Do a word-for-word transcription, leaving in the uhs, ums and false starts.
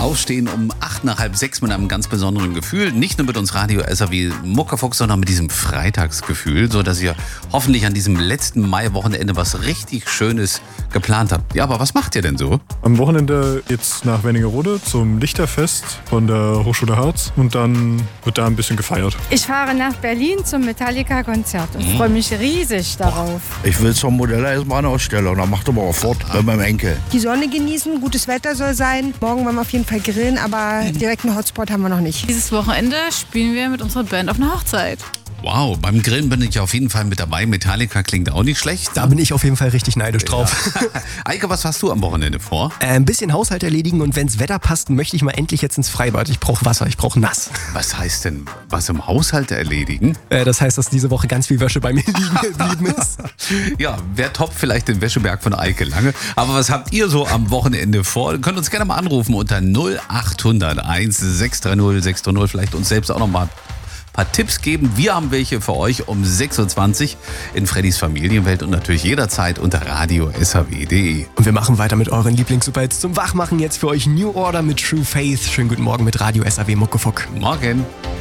Aufstehen um acht nach halb sechs mit einem ganz besonderen Gefühl. Nicht nur mit uns Radio S R W Muckefuck, sondern mit diesem Freitagsgefühl, so dass ihr hoffentlich an diesem letzten Mai-Wochenende was richtig Schönes geplant habt. Ja, aber was macht ihr denn so? Am Wochenende jetzt nach Wernigerode zum Lichterfest von der Hochschule Harz und dann wird da ein bisschen gefeiert. Ich fahre nach Berlin zum Metallica-Konzert und freue mich riesig darauf. Ich will zur Modelleisenbahnausstellung, dann macht aber auch fort bei meinem Enkel. Die Sonne genießen, gutes Wetter soll sein. Morgen wollen wir auf jeden Fall grillen, aber direkt einen Hotspot haben wir noch nicht. Dieses Wochenende spielen wir mit unserer Band auf einer Hochzeit. Wow, beim Grillen bin ich auf jeden Fall mit dabei. Metallica klingt auch nicht schlecht. Da bin ich auf jeden Fall richtig neidisch drauf. Ja. Eike, was hast du am Wochenende vor? Äh, ein bisschen Haushalt erledigen und wenn's Wetter passt, möchte ich mal endlich jetzt ins Freibad. Ich brauche Wasser, ich brauche nass. Was heißt denn, was im Haushalt erledigen? Äh, das heißt, dass diese Woche ganz viel Wäsche bei mir liegen geblieben ist. Ja, wer toppt vielleicht den Wäscheberg von Eike Lange. Aber was habt ihr so am Wochenende vor? Ihr könnt uns gerne mal anrufen unter null acht null null eins sechs drei null sechs drei null. Vielleicht uns selbst auch noch mal paar Tipps geben. Wir haben welche für euch um sechs Uhr zwanzig in Freddys Familienwelt und natürlich jederzeit unter radio s h w punkt d e. Und wir machen weiter mit euren Lieblingssuperhits zum Wachmachen. Jetzt für euch New Order mit True Faith. Schönen guten Morgen mit Radio S R W Muckefuck. Morgen.